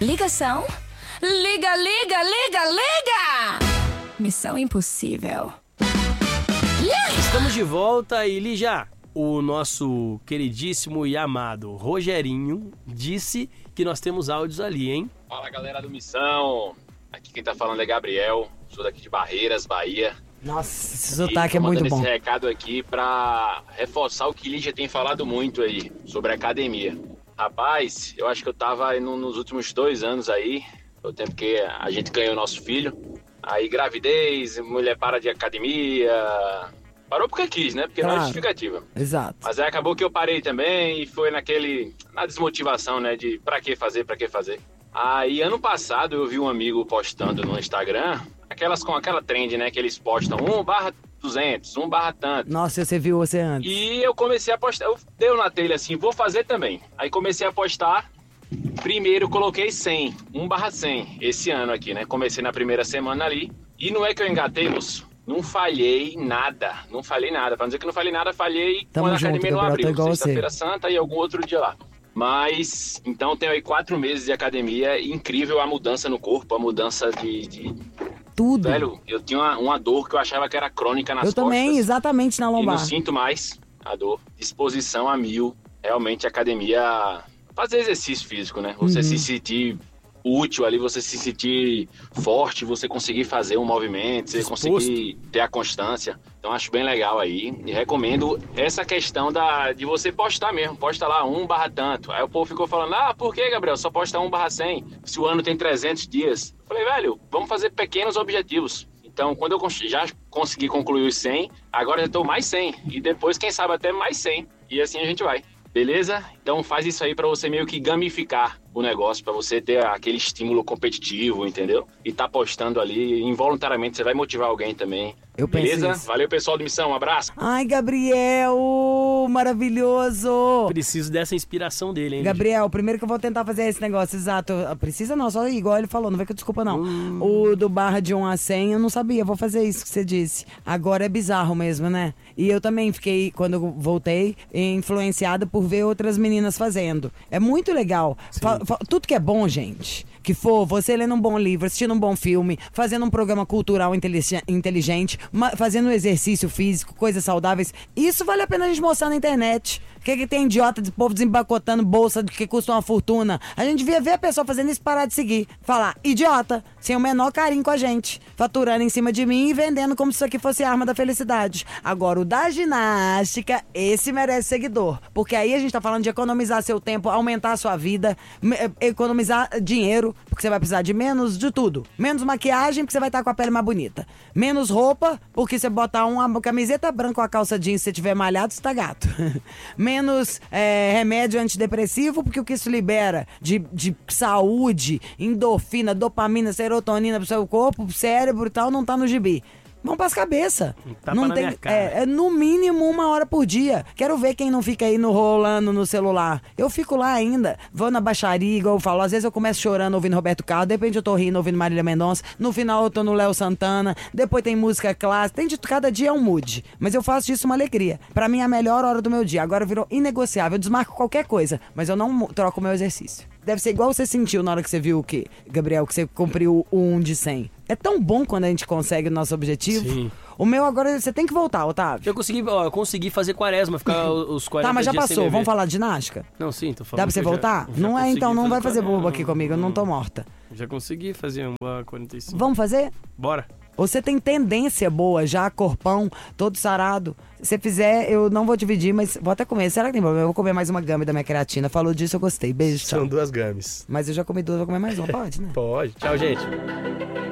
Ligação? Liga, liga, liga, liga! Missão impossível. Estamos de volta e, Lígia, o nosso queridíssimo e amado Rogerinho disse que nós temos áudios ali, hein? Fala, galera do Missão. Aqui quem tá falando é Gabriel, sou daqui de Barreiras, Bahia. Nossa, esse sotaque é muito bom. Esse recado aqui pra reforçar o que Lígia tem falado muito aí sobre academia. Rapaz, eu acho que eu tava nos últimos 2 anos aí, o tempo que a gente ganhou nosso filho. Aí gravidez, mulher para de academia. Parou porque quis, né? Porque não é justificativa. Exato. Mas aí acabou que eu parei também e foi na desmotivação, né? De pra que fazer. Aí ano passado eu vi um amigo postando no Instagram, com aquela trend, né? Que eles postam 1/200, 1/tanto. Nossa, você viu você antes. E eu comecei a postar, eu dei na telha assim, vou fazer também. Aí comecei a postar, primeiro coloquei 100, 1/100, esse ano aqui, né? Comecei na primeira semana ali. E não é que eu engatei, moço. Não falhei nada. Pra não dizer que não falhei nada, falhei quando a academia não abriu. Sexta-feira Santa e algum outro dia lá. Mas, então tenho aí 4 meses de academia, incrível a mudança no corpo, a mudança de... Tudo. Velho, eu tinha uma dor que eu achava que era crônica nas costas. Eu também, exatamente na lombar. E não sinto mais a dor. Disposição a 1000. Realmente, academia... Fazer exercício físico, né? Você se sentir útil ali, você se sentir forte, você conseguir fazer um movimento, você conseguir ter a constância. Então acho bem legal aí e recomendo essa questão de você postar mesmo, posta lá 1/tanto. Aí o povo ficou falando, por que, Gabriel, só posta 1/100 se o ano tem 300 dias? Eu falei, velho, vamos fazer pequenos objetivos. Então quando eu já consegui concluir os 100, agora já estou mais 100 e depois quem sabe até mais 100 e assim a gente vai. Beleza? Então faz isso aí pra você meio que gamificar o negócio, pra você ter aquele estímulo competitivo, entendeu? E tá postando ali, involuntariamente você vai motivar alguém também. Beleza? Valeu, pessoal do Missão, um abraço. Ai, Gabriel, maravilhoso. Preciso dessa inspiração dele, hein? Gabriel, primeiro que eu vou tentar fazer esse negócio, exato. Precisa não, só igual ele falou, não vai que desculpa não. O do barra de 1 a 100, eu não sabia, vou fazer isso que você disse. Agora é bizarro mesmo, né? E eu também fiquei, quando eu voltei, influenciada por ver outras meninas fazendo. É muito legal. Tudo que é bom, gente, que for você lendo um bom livro, assistindo um bom filme, fazendo um programa cultural inteligente, fazendo um exercício físico, coisas saudáveis, isso vale a pena a gente mostrar na internet. O que tem idiota de povo desembacotando bolsa que custa uma fortuna? A gente devia ver a pessoa fazendo isso e parar de seguir. Falar, idiota, sem o menor carinho com a gente, faturando em cima de mim e vendendo como se isso aqui fosse arma da felicidade. Agora, o da ginástica, esse merece seguidor. Porque aí a gente tá falando de economizar seu tempo, aumentar a sua vida, economizar dinheiro, porque você vai precisar de menos de tudo. Menos maquiagem, porque você vai estar com a pele mais bonita. Menos roupa, porque você botar uma camiseta branca ou a calça jeans, se você tiver malhado, você tá gato. Menos remédio antidepressivo, porque o que isso libera de saúde, endorfina, dopamina, serotonina pro seu corpo, pro cérebro e tal, não tá no gibi. Vão pras cabeças. Não tem, é no mínimo 1 hora por dia. Quero ver quem não fica aí rolando no celular. Eu fico lá ainda. Vou na baixaria, igual eu falo. Às vezes eu começo chorando ouvindo Roberto Carlos. De repente eu tô rindo ouvindo Marília Mendonça. No final eu tô no Léo Santana. Depois tem música clássica. Cada dia é um mood. Mas eu faço disso uma alegria. Pra mim é a melhor hora do meu dia. Agora virou inegociável. Eu desmarco qualquer coisa. Mas eu não troco o meu exercício. Deve ser igual você sentiu na hora que você viu o quê, Gabriel? Que você cumpriu o 1 de 100. É tão bom quando a gente consegue o nosso objetivo. Sim. O meu agora, você tem que voltar, Otávio. Eu consegui fazer quaresma, ficar os 40 Tá, mas já dias passou. sem Vamos falar de ginástica? Não, sim, tô falando. Dá pra você voltar? Não é, então não vai fazer bobo aqui comigo, eu não tô morta. Já consegui fazer uma 45. Vamos fazer? Bora. Você tem tendência boa já, corpão, todo sarado. Se fizer, eu não vou dividir, mas vou até comer. Será que tem problema? Eu vou comer mais uma gummy da minha creatina. Falou disso, eu gostei. Beijo, tchau. São 2 gummies. Mas eu já comi 2, vou comer mais uma. Pode, né? Pode. Tchau, gente.